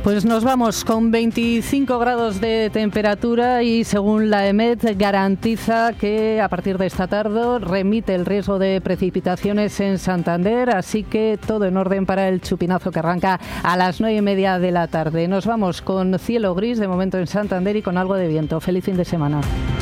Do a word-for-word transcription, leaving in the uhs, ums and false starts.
Pues nos vamos con veinticinco grados de temperatura y según la EMET garantiza que a partir de esta tarde remite el riesgo de precipitaciones en Santander, así que todo en orden para el chupinazo que arranca a las nueve y media de la tarde. Nos vamos con cielo gris de momento en Santander y con algo de viento. Feliz fin de semana.